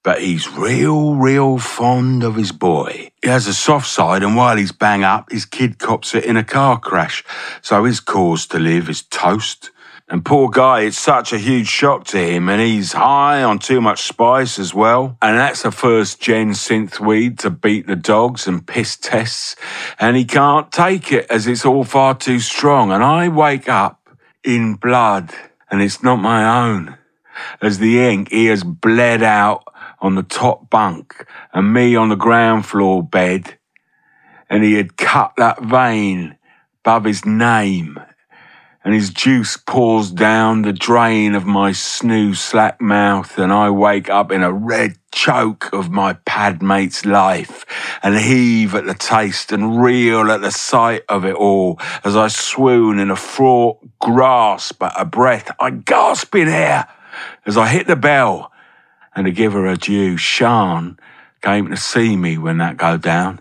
but he's real fond of his boy. He has a soft side, and while he's bang up, his kid cops it in a car crash, so his cause to live is toast. And poor guy, it's such a huge shock to him, and he's high on too much spice as well. And that's a first-gen synth weed to beat the dogs and piss tests, and he can't take it as it's all far too strong. And I wake up in blood, and it's not my own, as the ink he has bled out on the top bunk and me on the ground floor bed, and he had cut that vein above his name, and his juice pours down the drain of my snooze slack mouth, and I wake up in a red choke of my pad mate's life and heave at the taste and reel at the sight of it all as I swoon in a fraught grasp at a breath. I gasp in air as I hit the bell, and to give her a due, Sean came to see me when that go down.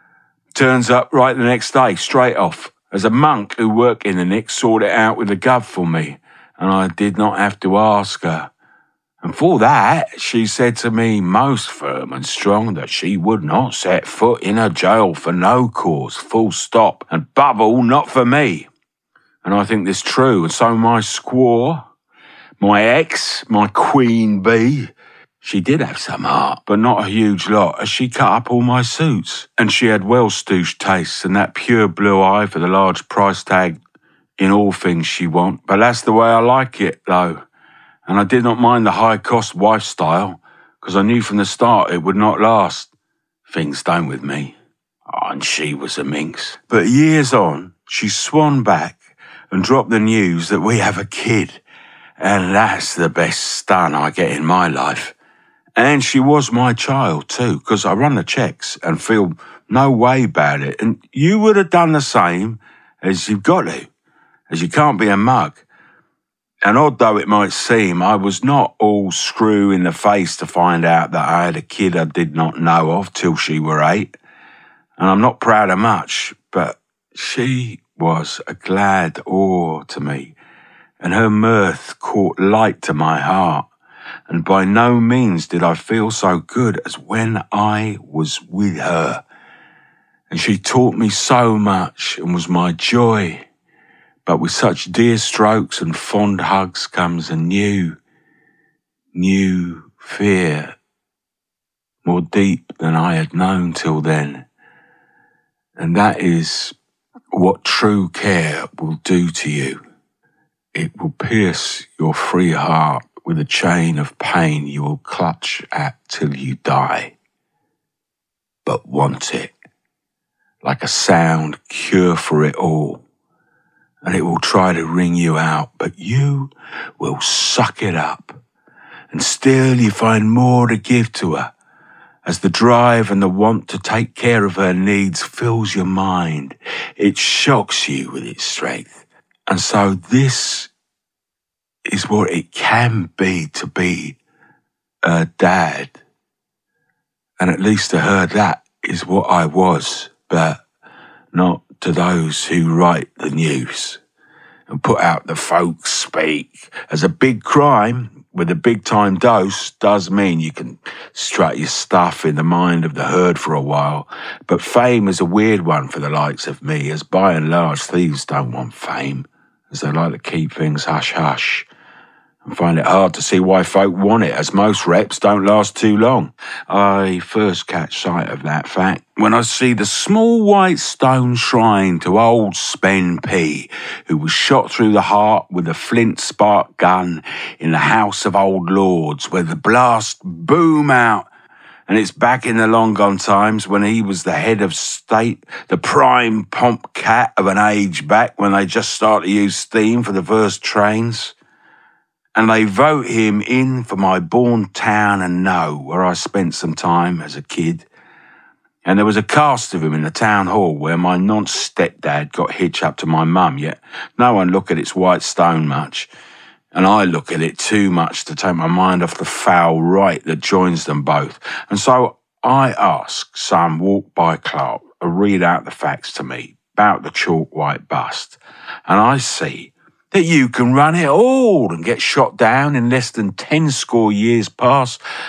Turns up right the next day, straight off, as a monk who worked in the nick sorted it out with the gov for me, and I did not have to ask her. And for that, she said to me most firm and strong that she would not set foot in a jail for no cause, full stop, and above all, not for me. And I think this true, and so my squaw, my ex, my queen bee, she did have some heart, but not a huge lot, as she cut up all my suits. And she had well-stooged tastes and that pure blue eye for the large price tag in all things she want. But that's the way I like it, though. And I did not mind the high-cost wife style, because I knew from the start it would not last. Things don't with me. Oh, and she was a minx. But years on, she swan back and dropped the news that we have a kid. And that's the best stun I get in my life. And she was my child too, because I run the checks and feel no way about it. And you would have done the same, as you've got to, as you can't be a mug. And odd though it might seem, I was not all screw in the face to find out that I had a kid I did not know of till she were 8. And I'm not proud of much, but she was a glad awe to me, and her mirth caught light to my heart. And by no means did I feel so good as when I was with her. And she taught me so much and was my joy. But with such dear strokes and fond hugs comes a new fear, more deep than I had known till then. And that is what true care will do to you. It will pierce your free heart with a chain of pain you will clutch at till you die, but want it, like a sound cure for it all. And it will try to wring you out, but you will suck it up. And still you find more to give to her, as the drive and the want to take care of her needs fills your mind. It shocks you with its strength. And so this is what it can be to be a dad. And at least to her, that is what I was, but not to those who write the news and put out the folks speak. As a big crime with a big-time dose does mean you can strut your stuff in the mind of the herd for a while, but fame is a weird one for the likes of me, as by and large thieves don't want fame, as they like to keep things hush-hush, and find it hard to see why folk want it, as most reps don't last too long. I first catch sight of that fact when I see the small white stone shrine to old Spen P, who was shot through the heart with a flint spark gun in the House of Old Lords, where the blast boom out. And it's back in the long gone times when he was the head of state, the prime pomp cat of an age back when they just started to use steam for the first trains. And they vote him in for my born town and know, where I spent some time as a kid. And there was a cast of him in the town hall where my nonce-stepdad got hitched up to my mum, yet no one looked at its white stone much. And I look at it too much to take my mind off the foul rite that joins them both. And so I ask some walk-by clerk to read out the facts to me about the chalk white bust. And I see that you can run it all and get shot down in less than 10 score years past